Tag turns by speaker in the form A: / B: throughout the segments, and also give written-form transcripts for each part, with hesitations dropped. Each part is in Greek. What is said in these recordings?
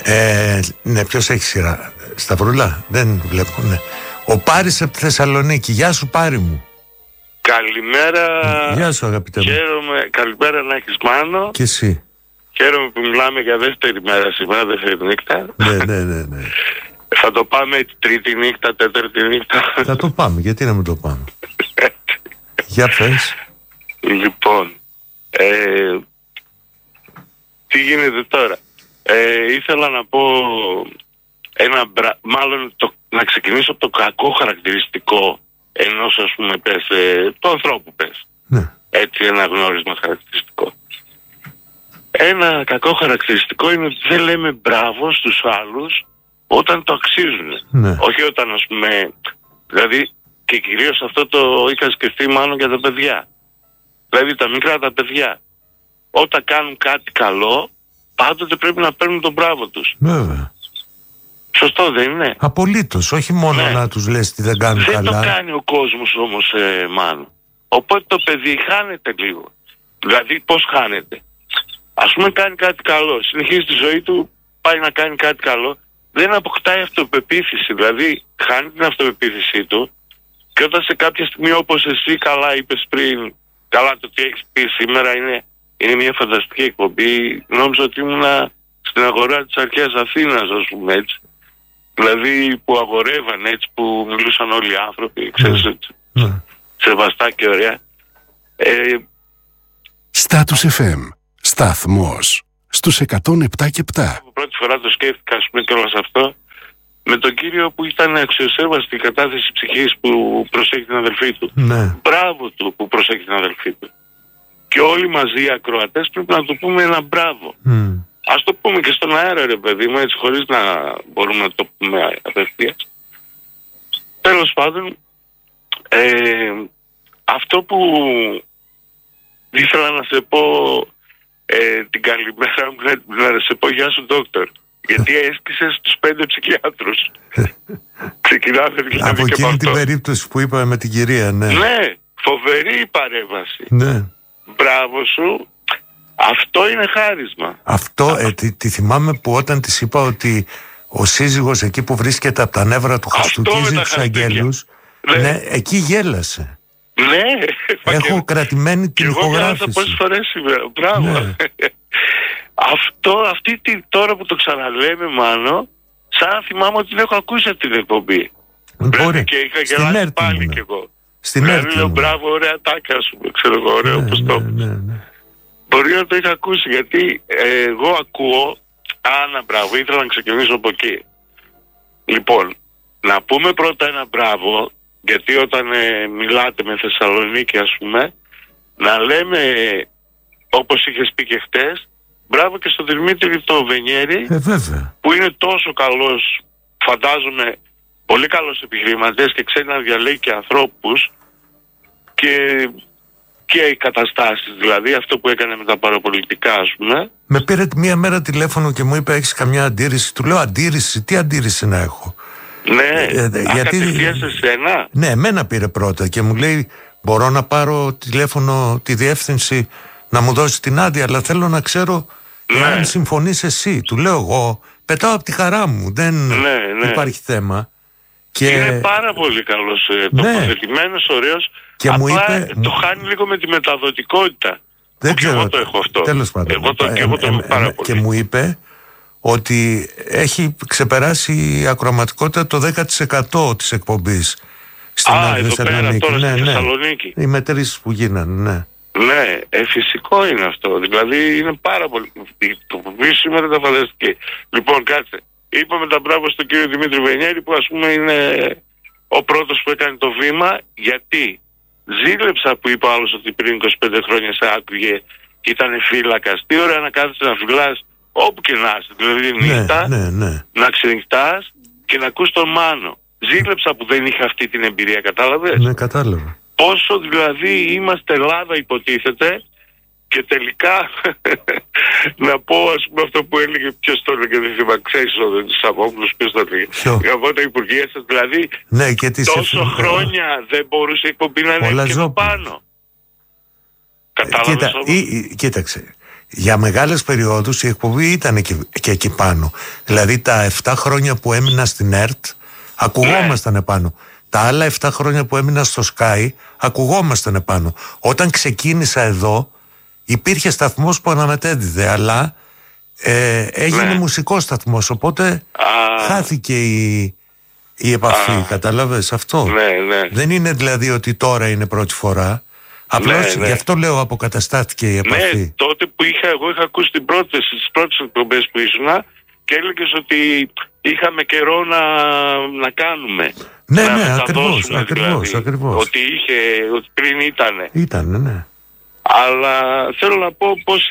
A: Ναι, ποιος έχει σειρά? Σταυρούλα, δεν βλέπω, ναι. Ο Πάρης από τη Θεσσαλονίκη. Γεια σου, Πάρη μου.
B: Καλημέρα.
A: Γεια σου, αγαπητέ μου.
B: Χαίρομαι. Καλημέρα να έχεις, Μάνο.
A: Και εσύ.
B: Χαίρομαι που μιλάμε για δεύτερη μέρα σήμερα, δεύτερη νύχτα.
A: Ναι.
B: Θα το πάμε τρίτη νύχτα, τέταρτη νύχτα.
A: Θα το πάμε, γιατί να μην το πάμε. Για πες.
B: Λοιπόν, τι γίνεται τώρα? Ήθελα να πω να ξεκινήσω από το κακό χαρακτηριστικό ενός, ας πούμε, του ανθρώπου, πες.
A: Ναι.
B: Έτσι, ένα γνώρισμα χαρακτηριστικό. Ένα κακό χαρακτηριστικό είναι ότι δεν λέμε μπράβο στους άλλους όταν το αξίζουν.
A: Ναι.
B: Όχι όταν, ας πούμε, δηλαδή, και κυρίως αυτό το είχα σκεφτεί μάλλον για τα παιδιά. Δηλαδή τα μικρά τα παιδιά, όταν κάνουν κάτι καλό, πάντοτε πρέπει να παίρνουν τον μπράβο τους.
A: Βέβαια.
B: Σωστό δεν είναι?
A: Απολύτως, όχι μόνο να τους λες τι δεν κάνουν καλά.
B: Δεν το κάνει ο κόσμος όμως, Μάνο. Οπότε το παιδί χάνεται λίγο. Δηλαδή πώς χάνεται? Ας πούμε κάνει κάτι καλό, συνεχίζει τη ζωή του, πάει να κάνει κάτι καλό, δεν αποκτάει αυτοπεποίθηση, δηλαδή χάνει την αυτοπεποίθησή του. Και όταν σε κάποια στιγμή, όπως εσύ καλά είπες πριν, καλά το τι έχεις πει σήμερα είναι μια φανταστική εκπομπή. Νόμιζα ότι ήμουνα στην αγορά της αρχαίας Αθήνας, ας πούμε έτσι. Δηλαδή που αγορεύαν έτσι, που μιλούσαν όλοι οι άνθρωποι, ξέρεις, σεβαστά και ωραία.
C: Status FM, σταθμός στους 107 και 7.
B: Πρώτη φορά το σκέφτηκα, ας πούμε, κιόλας αυτό, με τον κύριο που ήταν αξιοσέβαστη κατάθεση ψυχής που προσέχει την αδελφή του.
A: Ναι.
B: Μπράβο του που προσέχει την αδελφή του. Και όλοι μαζί οι ακροατές πρέπει να του πούμε ένα μπράβο. Ας το πούμε και στον αέρα, ρε παιδί μου, έτσι, χωρίς να μπορούμε να το πούμε απευθείας. Τέλος πάντων, αυτό που ήθελα να σε πω την καλημέρα μου, να σε πω γεια σου, ντόκτορ. Γιατί έσκησες τους 5 ψυχιάτρους. Ξεκινάμε δηλαδή
A: από
B: και
A: εκείνη την περίπτωση που είπαμε με την κυρία, ναι.
B: Ναι, φοβερή η παρέμβαση.
A: Ναι.
B: Μπράβο σου. Αυτό είναι χάρισμα.
A: Αυτό, τη θυμάμαι που όταν της είπα ότι ο σύζυγος εκεί που βρίσκεται από τα νεύρα του χαστούκίζει τους αγγέλους, ναι, εκεί γέλασε.
B: Ναι.
A: Έχω κρατημένη την ηχογράφηση.
B: Εγώ γέλασα πόσες φορές σήμερα. Μπράβο. Ναι. Τώρα που το ξαναλέμε, Μάνο, σαν να θυμάμαι ότι την έχω ακούσει από την εκπομπή.
A: Μπορεί.
B: Και είχα γελάσει πάλι κι εγώ.
A: Στην έρτη μου.
B: Μπράβο, ωραία τάκα σου, ξέρω εγώ, ωραίο πως το. Μπορεί να το είχα ακούσει, γιατί εγώ ακούω. Μπράβο, ήθελα να ξεκινήσω από εκεί. Λοιπόν, να πούμε πρώτα ένα μπράβο, γιατί όταν μιλάτε με Θεσσαλονίκη, ας πούμε, να λέμε, όπως είχες πει και χτες, μπράβο και στον Δημήτρη το Βενιέρη, που είναι τόσο καλός, φαντάζομαι, πολύ καλός επιχειρηματίας και ξέρει να διαλέγει και ανθρώπους και οι καταστάσεις, δηλαδή αυτό που έκανε με τα παραπολιτικά, ας πούμε.
A: Με πήρε μία μέρα τηλέφωνο και μου είπε, έχεις καμιά αντίρρηση? Του λέω, αντίρρηση, τι αντίρρηση να έχω?
B: Ναι, κατευθείαν σε σένα.
A: Ναι, εμένα πήρε πρώτα και μου λέει, μπορώ να πάρω τηλέφωνο τη διεύθυνση να μου δώσει την άδεια, αλλά θέλω να ξέρω αν συμφωνείς εσύ. Του λέω, εγώ πετάω από τη χαρά μου, δεν υπάρχει θέμα. Και
B: είναι πάρα πολύ καλός, τοποθετημένος, ωραίος.
A: Και
B: απλά
A: μου είπε,
B: το χάνει λίγο με τη μεταδοτικότητα.
A: Δεν ξέρω,
B: εγώ το έχω αυτό.
A: Τέλος πάντων.
B: Εγώ το έχω πάρα πολύ.
A: Και μου είπε ότι έχει ξεπεράσει η ακροαματικότητα το 10% της εκπομπής στην
B: Θεσσαλονίκη. Τώρα στη Θεσσαλονίκη.
A: Οι μετρήσεις που γίνανε, ναι.
B: Ναι, φυσικό είναι αυτό. Δηλαδή είναι πάρα πολύ. Το που πει σήμερα ήταν φανταστική. Λοιπόν, κάτσε. Είπαμε τα μπράβο στον κύριο Δημήτρη Βενιέρη, που ας πούμε είναι ο πρώτος που έκανε το βήμα, γιατί ζήλεψα που είπε άλλος ότι πριν 25 χρόνια σε άκουγε και ήταν φύλακας. Τι ωραία να κάθεσαι να φυλάς όπου και να είσαι, δηλαδή νύχτα, να ξενυχτάς και να ακούς τον Μάνο. Ζήλεψα που δεν είχα αυτή την εμπειρία, κατάλαβες?
A: Ναι, κατάλαβα.
B: Πόσο δηλαδή είμαστε Ελλάδα υποτίθεται, και τελικά να πω, ας πούμε, αυτό που έλεγε, ποιος το έλεγε, δεν θυμάμαι, ξέρεις, ο Σαββόπουλος, ποιος το έλεγε, από τα υπουργεία σας, δηλαδή τόσο χρόνια δεν μπορούσε η εκπομπή να είναι και πάνω. Κατάλαβες όμως?
A: Κοίταξε, για μεγάλες περιόδους η εκπομπή ήταν και εκεί πάνω. Δηλαδή τα 7 χρόνια που έμεινα στην ΕΡΤ ακουγόμασταν επάνω. Τα άλλα 7 χρόνια που έμεινα στο Sky ακουγόμασταν επάνω. Όταν ξεκίνησα εδώ υπήρχε σταθμός που αναμετέδιδε, αλλά έγινε μουσικός σταθμός, οπότε χάθηκε η επαφή, κατάλαβες αυτό. Δεν είναι δηλαδή ότι τώρα είναι πρώτη φορά. Απλώς γι' αυτό λέω αποκαταστάθηκε η επαφή.
B: Ναι, τότε που εγώ είχα ακούσει τις πρώτες εκπομπές που ήσουνα και έλεγες ότι είχαμε καιρό να κάνουμε.
A: Ναι, ακριβώς.
B: Ότι πριν
A: ήτανε. Ναι.
B: Αλλά θέλω να πω πώς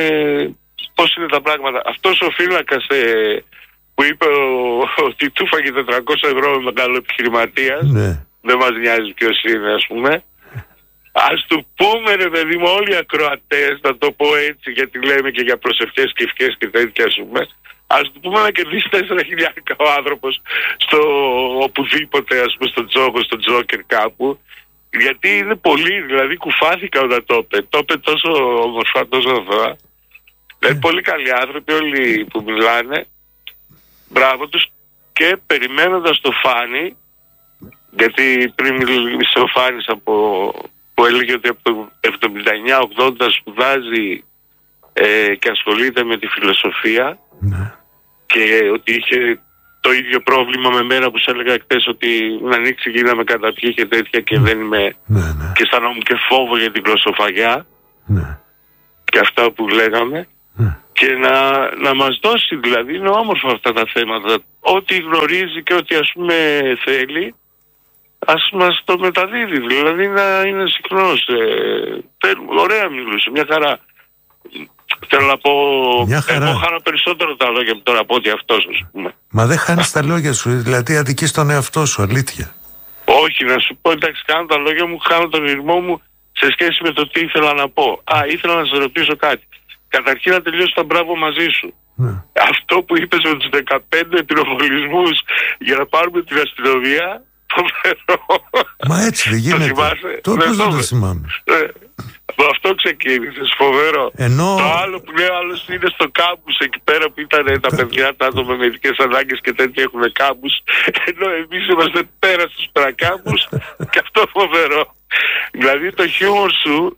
B: είναι τα πράγματα. Αυτός ο φύλακας που είπε ότι του φάγε 400 ευρώ με μεγάλο επιχειρηματίας, δεν μας νοιάζει ποιος είναι, ας πούμε. Ας του πούμε, ρε παιδί μου, όλοι οι ακροατές, να το πω έτσι, γιατί λέμε και για προσευχές και ευχές και τέτοια, ας πούμε. Ας του πούμε να κερδίσει 4.000 ο άνθρωπος στο οπουδήποτε, ας πούμε, στο Τζόκερ κάπου. Γιατί είναι πολύ, δηλαδή κουφάθηκα όταν το είπε. Το είπε τόσο όμορφα, τόσο αθώα. Δηλαδή πολύ καλοί άνθρωποι όλοι που μιλάνε. Μπράβο τους. Και περιμένοντας το Φάνη, γιατί πριν μίλησε ο Φάνης που έλεγε ότι από το 79-80 σπουδάζει και ασχολείται με τη φιλοσοφία και ότι είχε το ίδιο πρόβλημα με μένα που σας έλεγα χτες, ότι να ανοίξει γίναμε καταπιεί και τέτοια και δεν είμαι και αισθανόμουν και φόβο για την γλωσσοφαγιά και αυτά που λέγαμε και να μας δώσει, δηλαδή είναι όμορφο αυτά τα θέματα, ό,τι γνωρίζει και ό,τι ας πούμε θέλει ας μας το μεταδίδει, δηλαδή να είναι συχνός. Ωραία μιλούσε, μια χαρά. Θέλω να πω, εγώ χάνω περισσότερο τα λόγια μου τώρα από ότι αυτός, ας πούμε.
A: Μα δεν χάνεις τα λόγια σου, δηλαδή αδικείς τον εαυτό σου, αλήθεια.
B: Όχι, να σου πω, εντάξει, κάνω τα λόγια μου, χάνω τον ρυθμό μου σε σχέση με το τι ήθελα να πω. Ήθελα να σε ρωτήσω κάτι. Καταρχήν να τελειώσω τα μπράβο μαζί σου. Αυτό που είπες με τους 15 πυροβολισμούς για να πάρουμε την αστυνομία,
A: Μα έτσι δεν γίνεται. Τώρα πώς δεν το θυμάμαι.
B: Από αυτό ξεκίνησες, φοβερό. Το άλλο που λέει, άλλος είναι στο κάμπους εκεί πέρα που ήταν τα παιδιά, τα άτομα με ειδικές ανάγκες και τέτοια έχουν κάμπους, ενώ εμείς είμαστε πέρα στους παρακάμπους και αυτό φοβερό. Δηλαδή το χιούμορ σου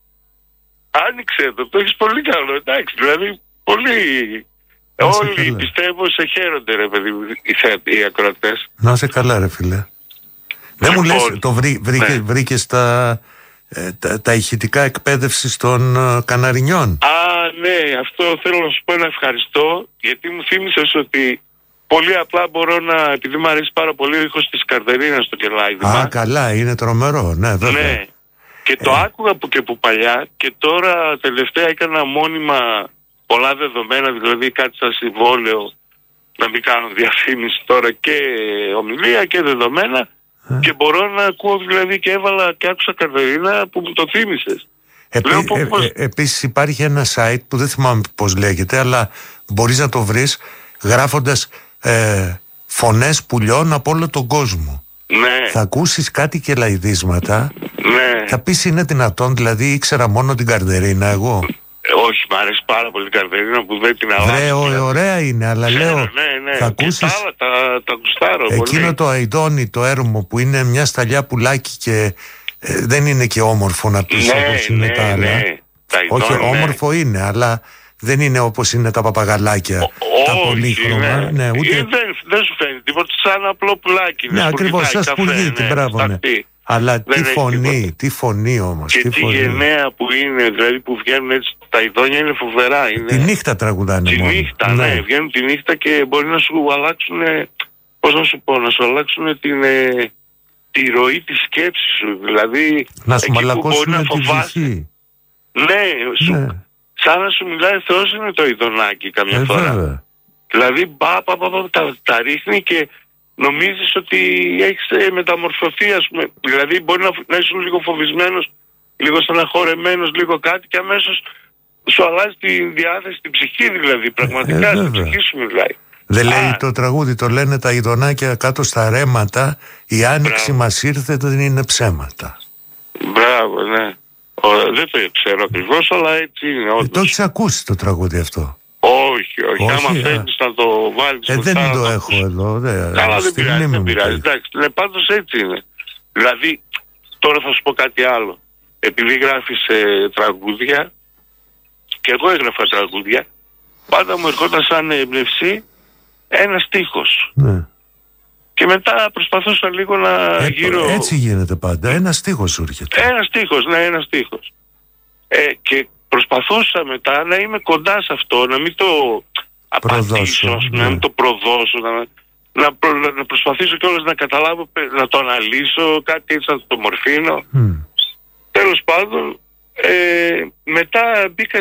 B: άνοιξε το έχεις πολύ καλό, εντάξει, δηλαδή πολύ. Όλοι πιστεύω σε χαίρονται, ρε παιδί, οι ακροατές.
A: Να είσαι καλά, ρε φίλε. Δεν μου λες, βρήκες τα ηχητικά εκπαίδευσης των Καναρινιών.
B: Ναι, αυτό θέλω να σου πω ένα ευχαριστώ, γιατί μου θύμισες ότι πολύ απλά μπορώ να, επειδή μου αρέσει πάρα πολύ ο ήχος της Καρτερίνας στο κελάιδημα.
A: Καλά, είναι τρομερό, ναι, βέβαια.
B: Ναι, και το άκουγα που παλιά και τώρα τελευταία έκανα μόνιμα πολλά δεδομένα, δηλαδή κάτι σαν συμβόλαιο, να μην κάνω διαφήμιση τώρα, και ομιλία και δεδομένα. Και μπορώ να ακούω, δηλαδή, και έβαλα και άκουσα Καρτερίνα που μου το θύμισες.
A: Επίσης υπάρχει ένα site που δεν θυμάμαι πώς λέγεται, αλλά μπορείς να το βρεις γράφοντας φωνές πουλιών από όλο τον κόσμο.
B: Ναι.
A: Θα ακούσεις κάτι και λαϊδίσματα.
B: Ναι.
A: Θα πεις είναι δυνατόν, δηλαδή ήξερα μόνο την Καρτερίνα εγώ.
B: Όχι, μ' αρέσει πάρα πολύ η Καρτερίνα που δεν την αλλάζει.
A: Ωραία είναι, αλλά λέω.
B: Ναι.
A: Θα ακούσεις.
B: Και τα άλλα τα γουστάρω πολύ.
A: Εκείνο το Αηδόνι, το έρμο που είναι μια σταλιά πουλάκι και δεν είναι και όμορφο να πεις όπως είναι τα άλλα. Όχι, όμορφο είναι, αλλά δεν είναι όπως είναι τα παπαγαλάκια. Τα πολύχρωμα.
B: Ναι, ούτε... δεν σου φαίνεται τίποτα, σαν απλό πουλάκι.
A: Ναι, ακριβώς, σαν σπουργίτη, μπράβο, ναι. Αλλά τι φωνή όμως.
B: Και τι γενναία που είναι, δηλαδή που βγαίνουν έτσι, τα ειδόνια είναι φοβερά.
A: Τη νύχτα τραγουδάνε.
B: Τη νύχτα, ναι, βγαίνουν τη νύχτα και μπορεί να σου αλλάξουν, πώς να σου πω, να σου αλλάξουν τη ροή της σκέψης σου. Δηλαδή,
A: να σου μαλακώσουν την ψυχή.
B: Ναι, σαν να σου μιλάει Θεός είναι το ειδονάκι καμιά φορά.
A: Βέβαια.
B: Δηλαδή, τα ρίχνει και νομίζεις ότι έχεις μεταμορφωθεί, ας πούμε. Δηλαδή μπορεί να είσαι λίγο φοβισμένος, λίγο στεναχωρεμένος, λίγο κάτι και αμέσως σου αλλάζει τη διάθεση, την ψυχή δηλαδή, πραγματικά στην ψυχή σου μιλάει.
A: Δεν λέει το τραγούδι, το λένε τα ειδονάκια κάτω στα ρέματα, η άνοιξη μας ήρθε, δεν είναι ψέματα.
B: Μπράβο, ναι. Δεν το ξέρω ακριβώς, αλλά έτσι είναι όντως.
A: Το έχεις ακούσει το τραγούδι αυτό?
B: Όχι. Άμα θέλεις να το βάλεις
A: δεν το έχω εδώ.
B: Καλά, δεν πειράζει. Εντάξει, πάντως έτσι είναι. Δηλαδή, τώρα θα σου πω κάτι άλλο. Επειδή γράφεις τραγούδια, και εγώ έγραφα τραγούδια, πάντα μου ερχόταν σαν έμπνευση ένα στίχος.
A: Ναι.
B: Και μετά προσπαθούσα λίγο να γύρω...
A: Έτσι γίνεται πάντα. Ένα στίχος σου έρχεται.
B: Ένα στίχος. Και προσπαθούσα μετά να είμαι κοντά σε αυτό, να μην το απαντήσω, να μην το προδώσω, να προσπαθήσω κιόλας να καταλάβω, να το αναλύσω, κάτι έτσι να το μορφύνω. Τέλος πάντων, μετά μπήκα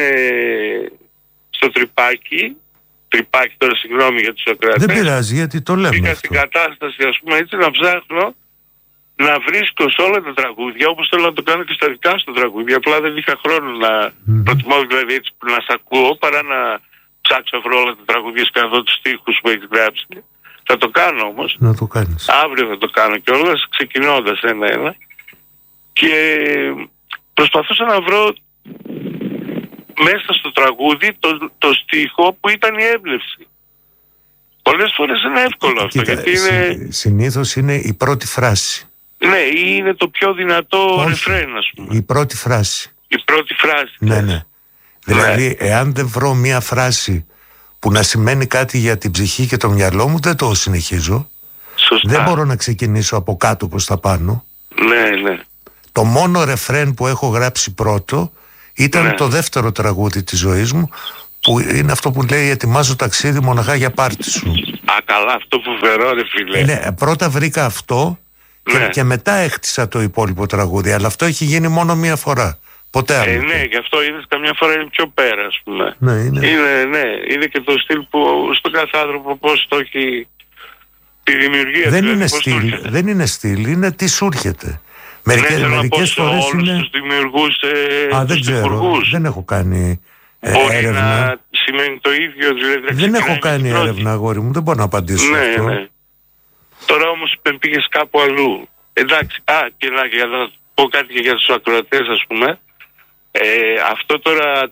B: στο τρυπάκι, τώρα συγγνώμη για τους ακροατές.
A: Δεν πειράζει, γιατί το λέμε.
B: Μπήκα στην κατάσταση, ας πούμε, έτσι, να ψάχνω, να βρίσκω σε όλα τα τραγούδια, όπως θέλω να το κάνω και στα δικά στο τραγούδια. Απλά δεν είχα χρόνο να προτιμώ, δηλαδή, έτσι να σ' ακούω, παρά να ψάξω βρω όλα τα τραγούδια και να δω τους στίχους που έχεις γράψει. Θα το κάνω όμως.
A: Να το κάνεις.
B: Αύριο θα το κάνω κιόλας, ξεκινώντας ένα-ένα. Και προσπαθούσα να βρω μέσα στο τραγούδι το στίχο που ήταν η έμπνευση. Πολλές φορές είναι εύκολο αυτό, γιατί είναι...
A: Συνήθως είναι η πρώτη φράση.
B: Ναι, ή είναι το πιο δυνατό ρεφρέν, ας πούμε.
A: Η πρώτη φράση.
B: Η πρώτη φράση.
A: Ναι. Δηλαδή, εάν δεν βρω μία φράση που να σημαίνει κάτι για την ψυχή και το μυαλό μου, δεν το συνεχίζω.
B: Σωστά.
A: Δεν μπορώ να ξεκινήσω από κάτω προς τα πάνω.
B: Ναι.
A: Το μόνο ρεφρέν που έχω γράψει πρώτο ήταν το δεύτερο τραγούδι της ζωής μου, που είναι αυτό που λέει «Ετοιμάζω ταξίδι μοναχά για πάρτι σου».
B: Καλά, αυτό φοβερό ρε φίλε.
A: Ναι, πρώτα βρήκα αυτό και μετά έχτισα το υπόλοιπο τραγούδι, αλλά αυτό έχει γίνει μόνο μία φορά. Ποτέ άλλο.
B: Ναι, γι' αυτό είδες καμιά φορά είναι πιο πέρα, ας πούμε.
A: Ναι,
B: είναι και το στυλ που στον κάθε άνθρωπο πώς το έχει τη δημιουργία.
A: Δεν είναι στυλ, είναι τι σου έρχεται. Μερικές φορές είναι...
B: Όλους τους δημιουργούς,
A: δεν ξέρω, δεν έχω κάνει έρευνα.
B: Να σημαίνει το ίδιο, δηλαδή.
A: Δεν έχω κάνει έρευνα, αγόρι μου, δεν μπορώ να απαντήσω αυτό.
B: Ναι. Τώρα όμως πήγες κάπου αλλού. Εντάξει, και να πω κάτι και για τους ακροατές, ας πούμε. Αυτό τώρα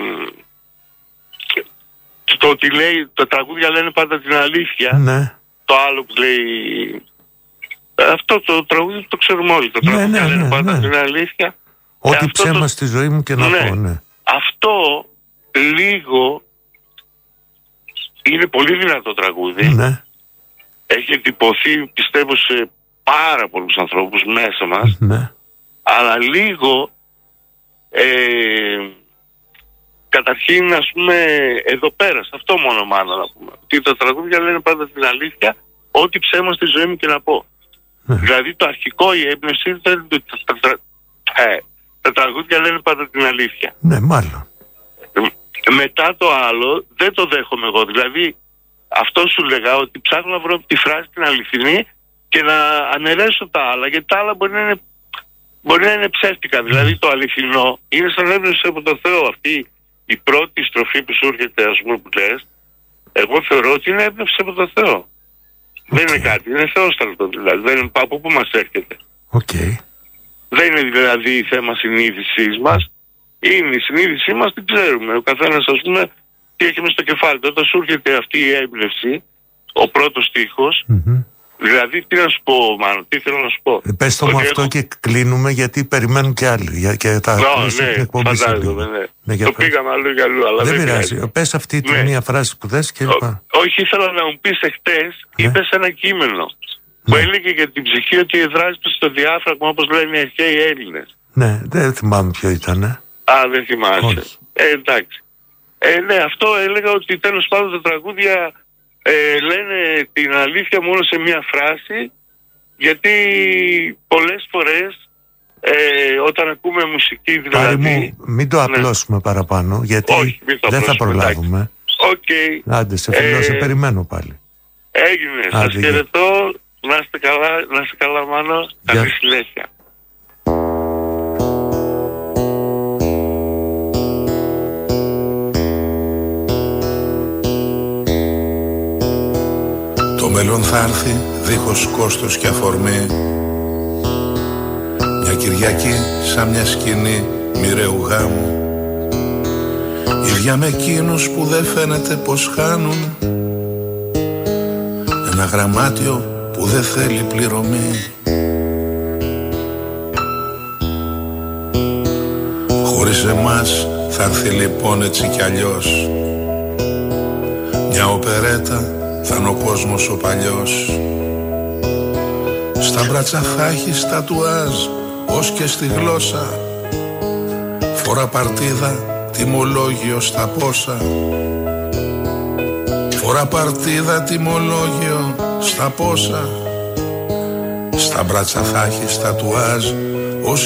B: το ότι λέει, τα τραγούδια λένε πάντα την αλήθεια.
A: Ναι.
B: Το άλλο που λέει... Αυτό το τραγούδι το ξέρουμε όλοι. Το τραγούδια λένε πάντα την αλήθεια.
A: Ό,τι ψέμα στη ζωή μου και να πω, ναι.
B: Αυτό λίγο είναι πολύ δυνατό τραγούδι.
A: Ναι.
B: Έχει εντυπωθεί, πιστεύω, σε πάρα πολλούς ανθρώπους μέσα μας.
A: Ναι.
B: Αλλά λίγο καταρχήν, ας πούμε, εδώ πέρα, σε αυτό μόνο μάλλον να πούμε, ότι τα τραγούδια λένε πάντα την αλήθεια, ό,τι ψέμα στη ζωή μου και να πω. Δηλαδή το αρχικό, η έμπνευση ήταν τα τραγούδια λένε πάντα την αλήθεια.
A: Ναι, μάλλον.
B: Μετά το άλλο δεν το δέχομαι εγώ. Δηλαδή αυτό σου λέγα, ότι ψάχνω να βρω τη φράση την αληθινή και να αναιρέσω τα άλλα, γιατί τα άλλα μπορεί να είναι ψεύτικα. Δηλαδή το αληθινό είναι σαν έμπνευση από το Θεό. Αυτή η πρώτη στροφή που σου έρχεται, ας πούμε, που λες, εγώ θεωρώ ότι είναι έμπνευση από το Θεό. Δεν είναι κάτι, είναι θεόσταλτο δηλαδή. Δεν είναι από πού μας έρχεται. Δεν είναι δηλαδή θέμα συνείδησής μας. Είναι η συνείδησή μας, την ξέρουμε. Ο καθένας, ας πούμε, τι έχει μες στο κεφάλι. Όταν σου έρχεται αυτή η έμπνευση, ο πρώτος στίχος, δηλαδή τι να σου πω, μάλλον, τι θέλω να σου πω.
A: Πες το μου αυτό και κλείνουμε, γιατί περιμένουν και άλλοι. Και τα
B: φαντάζομαι, ναι. Το πήγαμε αλλού για αλλού, αλλά
A: δεν πειράζει. Πες αυτή τη μία φράση που θες και λοιπά.
B: Όχι, ήθελα να μου πεις εχθές, είπες ένα κείμενο που έλεγε για την ψυχή ότι εδράζεται στο διάφραγμα, όπως λένε οι αρχαίοι Έλληνες.
A: Ναι, δεν θυμάμαι ποιο ήταν.
B: Δεν θυμάσαι. Εντάξει. Ναι, αυτό έλεγα, ότι τέλος πάντων τα τραγούδια λένε την αλήθεια μόνο σε μία φράση, γιατί πολλές φορές όταν ακούμε μουσική, δηλαδή...
A: Πάρη μου, μην το απλώσουμε παραπάνω, γιατί δεν θα προλάβουμε. Άντε, σε φιλώ, σε περιμένω πάλι.
B: Έγινε, σας χαιρετώ, να είστε καλά Μάνο, καλή συνέχεια.
D: Το μέλλον θα έρθει δίχως κόστος και αφορμή, μια Κυριακή σαν μια σκηνή μοιραίου γάμου, ίδια με εκείνους που δεν φαίνεται πως χάνουν, ένα γραμμάτιο που δεν θέλει πληρωμή. Χωρίς εμάς θα έρθει λοιπόν έτσι κι αλλιώς μια οπερέτα, θα είναι ο κόσμος ο παλιός. Στα μπράτσα θα έχεις τατουάζ ως και στη γλώσσα, φορά παρτίδα, τιμολόγιο στα πόσα. Φορά παρτίδα, τιμολόγιο στα πόσα. Στα μπράτσα θα έχεις τατουάζ